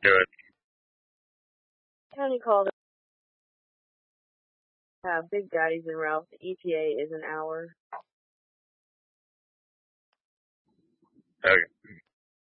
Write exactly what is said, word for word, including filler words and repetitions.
Do it. County called uh, Big Daddy's en route. The E T A is an hour. Okay.